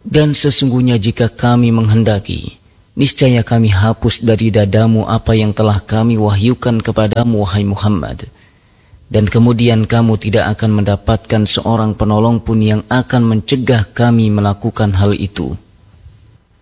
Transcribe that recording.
Dan sesungguhnya jika kami menghendaki, niscaya kami hapus dari dadamu apa yang telah kami wahyukan kepadamu, wahai Muhammad. Dan kemudian kamu tidak akan mendapatkan seorang penolong pun yang akan mencegah kami melakukan hal itu.